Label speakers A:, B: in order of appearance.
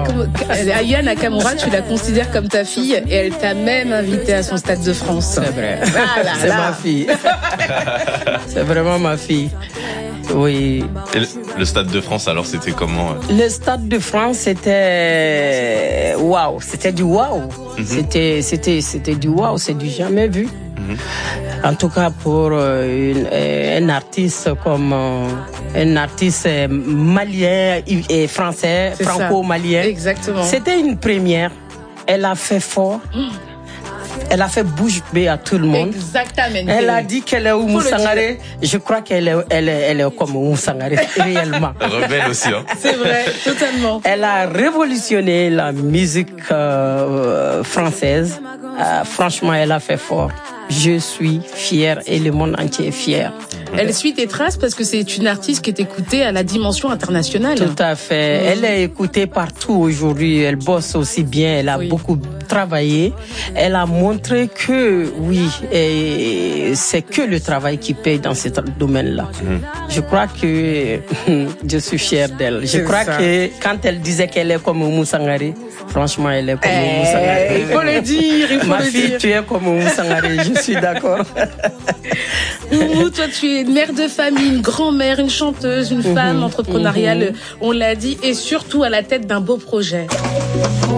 A: Aya Nakamura, tu la considères comme ta fille et elle t'a même invité à son Stade de France.
B: C'est vrai. C'est ma fille. C'est vraiment ma fille. Oui.
C: Et le Stade de France, alors, c'était comment?
B: Le Stade de France, c'était waouh. C'était du waouh. C'était du waouh. C'est du jamais vu. En tout cas, pour un artiste comme un artiste malien et français, franco-malien.
A: Exactement.
B: C'était une première. Elle a fait fort. Elle a fait bouche bée à tout le monde.
A: Exactement.
B: Elle a dit qu'elle est Oumou Sangaré. Je crois qu'elle est comme Oumou Sangaré, réellement.
C: Rebelle aussi, hein.
A: C'est vrai, totalement.
B: Elle a révolutionné la musique française. Franchement, elle a fait fort. Je suis fière et le monde entier est fier.
A: Elle suit tes traces parce que c'est une artiste qui est écoutée à la dimension internationale.
B: Tout à fait. Elle est écoutée partout aujourd'hui. Elle bosse aussi bien. Elle a beaucoup travaillé. Elle a montré que, oui, c'est que le travail qui paye dans ce domaine-là. Je crois que je suis fière d'elle. Je crois que quand elle disait qu'elle est comme Oumou Sangaré, franchement, elle est comme Oumou Sangaré.
A: Il faut le dire,
B: Ma fille, tu es comme Oumou Sangaré. Je suis d'accord.
A: Oumou, toi, tu es une mère de famille, une grand-mère, une chanteuse, une femme entrepreneuriale, on l'a dit, et surtout à la tête d'un beau projet.